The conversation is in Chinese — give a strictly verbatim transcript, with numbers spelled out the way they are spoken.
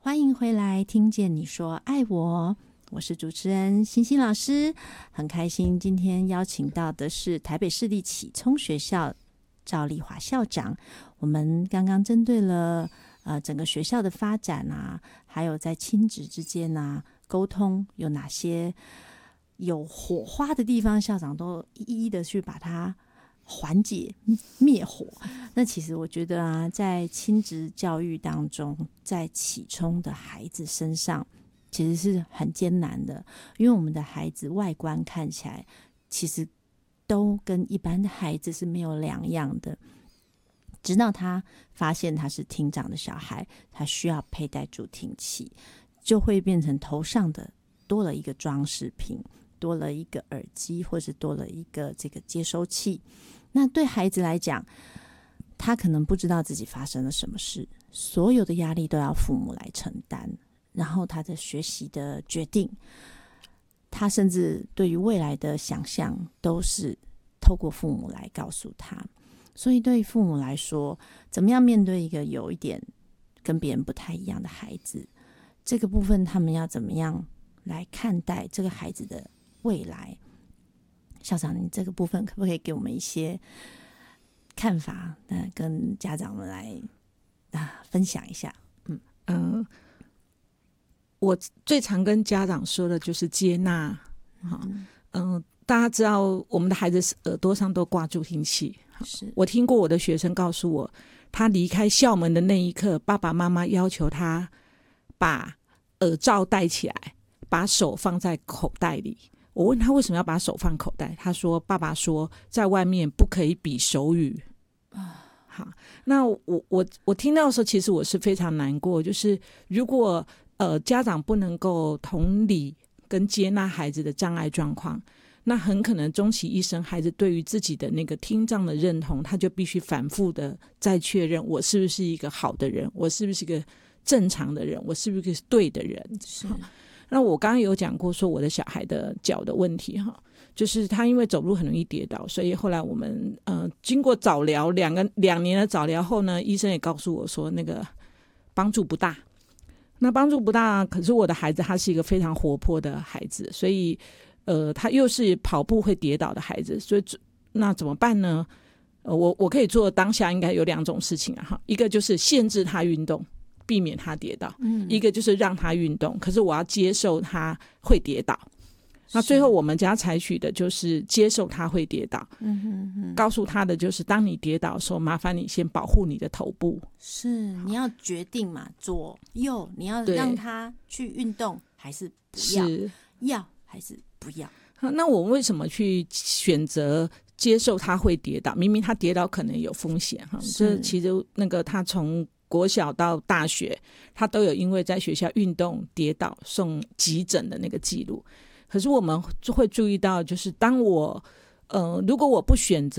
欢迎回来，听见你说爱我，我是主持人欣欣老师，很开心今天邀请到的是台北市立启聪学校赵丽华校长。我们刚刚针对了呃整个学校的发展啊，还有在亲子之间啊沟通有哪些有火花的地方，校长都一一的去把它缓解灭火。那其实我觉得啊，在亲职教育当中，在启聪的孩子身上其实是很艰难的，因为我们的孩子外观看起来其实都跟一般的孩子是没有两样的，直到他发现他是听障的小孩，他需要佩戴助听器，就会变成头上的多了一个装饰品，多了一个耳机，或是多了一个这个接收器。那对孩子来讲，他可能不知道自己发生了什么事，所有的压力都要父母来承担，然后他的学习的决定，他甚至对于未来的想象都是透过父母来告诉他。所以对于父母来说，怎么样面对一个有一点跟别人不太一样的孩子，这个部分他们要怎么样来看待这个孩子的未来？校长，你这个部分可不可以给我们一些看法，呃、跟家长们来、啊、分享一下？ 嗯嗯、呃，我最常跟家长说的就是接纳。嗯、呃，大家知道我们的孩子耳朵上都挂助听器，是我听过我的学生告诉我，他离开校门的那一刻，爸爸妈妈要求他把耳罩戴起来，把手放在口袋里。我问他为什么要把手放口袋，他说爸爸说在外面不可以比手语。好，那我我我听到的时候，其实我是非常难过，就是如果呃家长不能够同理跟接纳孩子的障碍状况，那很可能终其一生，孩子对于自己的那个听障的认同，他就必须反复的再确认，我是不是一个好的人，我是不是一个正常的人，我是不是一个对的人。是。那我刚刚有讲过说我的小孩的脚的问题哈，就是他因为走路很容易跌倒，所以后来我们呃经过早疗两个两年的早疗后呢，医生也告诉我说那个帮助不大。那帮助不大，可是我的孩子他是一个非常活泼的孩子，所以呃他又是跑步会跌倒的孩子，所以那怎么办呢？呃我我可以做当下应该有两种事情啊哈，一个就是限制他运动，避免他跌倒、嗯、一个就是让他运动，可是我要接受他会跌倒。那最后我们家采取的就是接受他会跌倒、嗯、哼哼告诉他的就是当你跌倒的时候，麻烦你先保护你的头部。 是你要决定嘛，左右你要让他去运动还是不要，是要还是不要。 那我为什么去选择接受他会跌倒？明明他跌倒可能有风险哈，这其实那个他从国小到大学他都有因为在学校运动跌倒送急诊的那个记录。可是我们就会注意到，就是当我呃，如果我不选择